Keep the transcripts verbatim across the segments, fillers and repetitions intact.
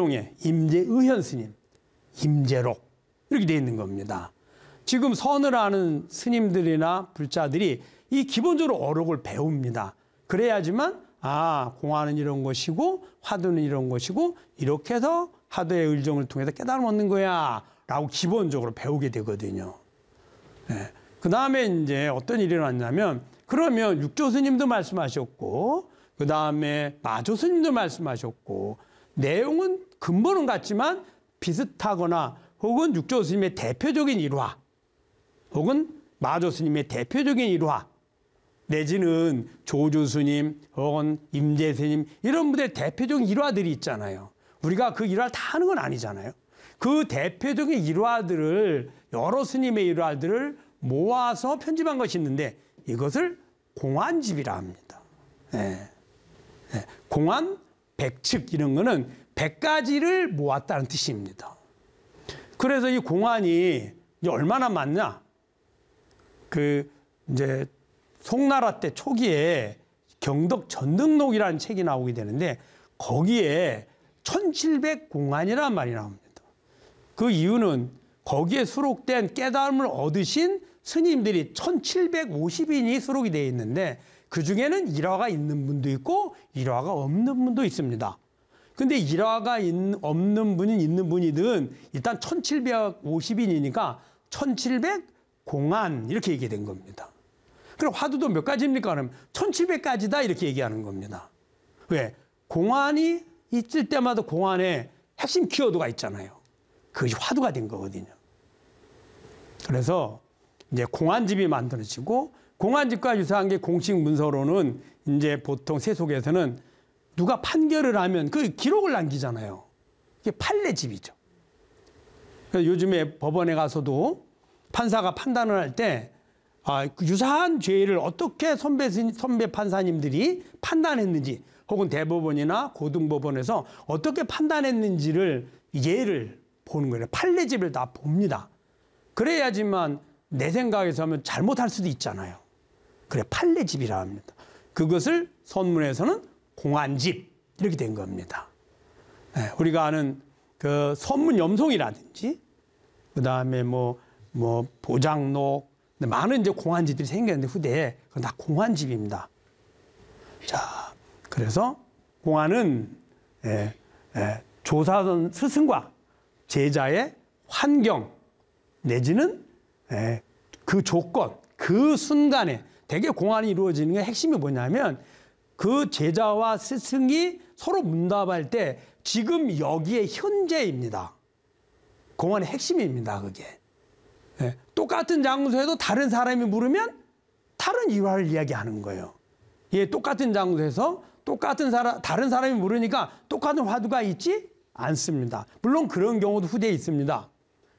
임종의 임재의현 스님, 임재록 이렇게 되어 있는 겁니다. 지금 선을 아는 스님들이나 불자들이 이 기본적으로 어록을 배웁니다. 그래야지만 아, 공안은 이런 것이고 화두는 이런 것이고 이렇게 해서 화두의 의정을 통해서 깨달음 얻는 거야 라고 기본적으로 배우게 되거든요. 네. 그 다음에 이제 어떤 일이 일어났냐면, 그러면 육조 스님도 말씀하셨고 그 다음에 마조 스님도 말씀하셨고 내용은 근본은 같지만 비슷하거나 혹은 육조 스님의 대표적인 일화 혹은 마조 스님의 대표적인 일화 내지는 조주 스님 혹은 임재 스님 이런 분들의 대표적인 일화들이 있잖아요. 우리가 그 일화를 다 하는 건 아니잖아요. 그 대표적인 일화들을, 여러 스님의 일화들을 모아서 편집한 것이 있는데 이것을 공안집이라 합니다. 네. 네. 공안, 백측 이런 거는 백 가지를 모았다는 뜻입니다. 그래서 이 공안이 이제 얼마나 많냐? 그 이제 송나라 때 초기에 경덕 전등록이라는 책이 나오게 되는데 거기에 천칠백 공안이라는 말이 나옵니다. 그 이유는 거기에 수록된 깨달음을 얻으신 스님들이 천칠백오십 인이 수록이 되어 있는데 그중에는 일화가 있는 분도 있고 일화가 없는 분도 있습니다. 근데 일화가 있는, 없는 분이 있는 분이든 일단 천칠백오십 인이니까 천칠백 공안 이렇게 얘기된 겁니다. 그럼 화두도 몇 가지입니까? 그러면 천칠백 가지다 이렇게 얘기하는 겁니다. 왜? 공안이 있을 때마다 공안에 핵심 키워드가 있잖아요. 그것이 화두가 된 거거든요. 그래서 이제 공안집이 만들어지고, 공안집과 유사한 게 공식 문서로는 이제 보통 세속에서는 누가 판결을 하면 그 기록을 남기잖아요. 그게 판례집이죠. 그래서 요즘에 법원에 가서도 판사가 판단을 할 때 아, 유사한 죄를 어떻게 선배, 선배 판사님들이 판단했는지 혹은 대법원이나 고등법원에서 어떻게 판단했는지를 예를 보는 거예요. 판례집을 다 봅니다. 그래야지만 내 생각에서 하면 잘못할 수도 있잖아요. 그래, 판례집이라 합니다. 그것을 선문에서는 공안집 이렇게 된 겁니다. 네, 우리가 아는 그 선문염송이라든지 그 다음에 뭐, 뭐 보장록 많은 이제 공안집들이 생겼는데 후대에 그건 다 공안집입니다. 자, 그래서 공안은 예, 예, 조사선 스승과 제자의 환경 내지는 예, 그 조건, 그 순간에 대개 공안이 이루어지는 게 핵심이 뭐냐면 그 제자와 스승이 서로 문답할 때 지금 여기에 현재입니다. 공안의 핵심입니다, 그게. 예, 똑같은 장소에도 다른 사람이 물으면 다른 일화를 이야기하는 거예요. 예, 똑같은 장소에서 똑같은 사람, 다른 사람이 물으니까 똑같은 화두가 있지 않습니다. 물론 그런 경우도 후대에 있습니다.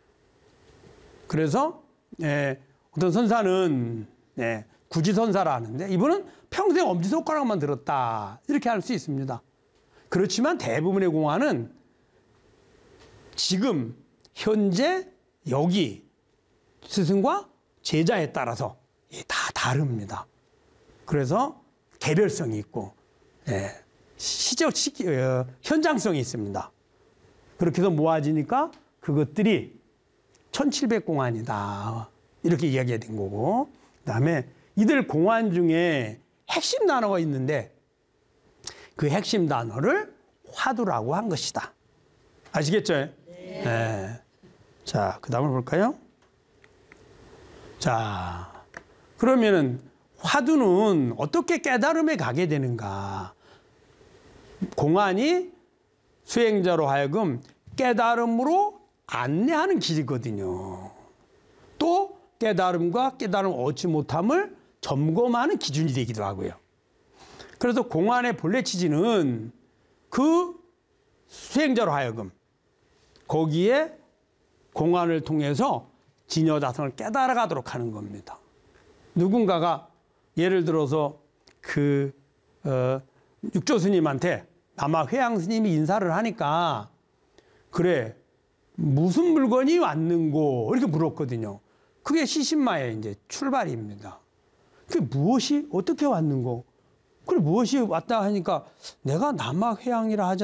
그래서 예, 어떤 선사는 예, 구지선사라 하는데 이분은 평생 엄지손가락만 들었다 이렇게 할 수 있습니다. 그렇지만 대부분의 공안은 지금 현재 여기 스승과 제자에 따라서 다 다릅니다. 그래서 개별성이 있고 예, 시적, 시, 어, 현장성이 있습니다. 그렇게 해서 모아지니까 그것들이 천칠백 공안이다 이렇게 이야기가 된 거고, 그 다음에 이들 공안 중에 핵심 단어가 있는데 그 핵심 단어를 화두라고 한 것이다. 아시겠죠? 네. 네. 자, 그 다음을 볼까요? 자, 그러면은 화두는 어떻게 깨달음에 가게 되는가? 공안이 수행자로 하여금 깨달음으로 안내하는 길이거든요. 또 깨달음과 깨달음 얻지 못함을 점검하는 기준이 되기도 하고요. 그래서 공안의 본래 취지는 그 수행자로 하여금 거기에 공안을 통해서 진여자성을 깨달아가도록 하는 겁니다. 누군가가 예를 들어서 그 어, 육조 스님한테 남아 회양 스님이 인사를 하니까 그래 무슨 물건이 왔는고 이렇게 물었거든요. 그게 시신마의 이제 출발입니다. 그게 무엇이 어떻게 왔는고? 그래 무엇이 왔다 하니까 내가 남아 회양이라 하지